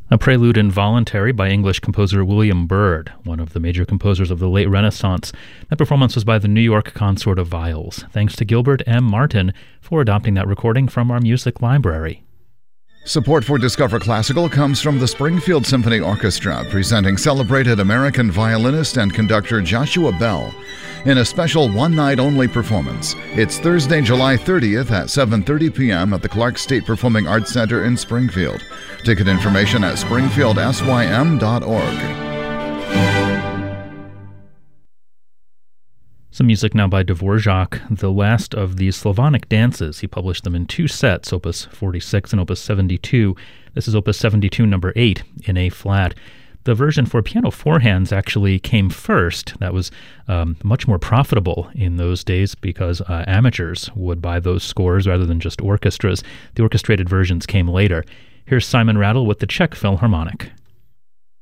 A prelude involuntary by English composer William Byrd, one of the major composers of the late Renaissance. That performance was by the New York Consort of Viols. Thanks to Gilbert M. Martin for adopting that recording from our music library. Support for Discover Classical comes from the Springfield Symphony Orchestra, presenting celebrated American violinist and conductor Joshua Bell in a special one-night-only performance. It's Thursday, July 30th at 7:30 p.m. at the Clark State Performing Arts Center in Springfield. Ticket information at springfieldsym.org. Some music now by Dvorak, the last of the Slavonic dances. He published them in two sets, Opus 46 and Opus 72. This is Opus 72, number 8, in A-flat. The version for piano four hands actually came first. That was much more profitable in those days because amateurs would buy those scores rather than just orchestras. The orchestrated versions came later. Here's Simon Rattle with the Czech Philharmonic.